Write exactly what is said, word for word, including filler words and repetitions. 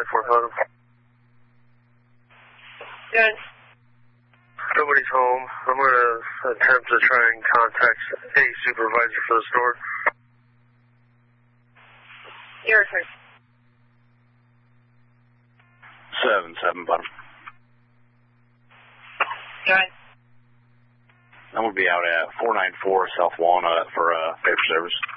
nine four photo. Good. Nobody's home. I'm going to attempt to try and contact a supervisor for the store. Your turn. Seven, seven, bottom. Good. I'm going to be out at four nine four South Walnut for uh, paper service.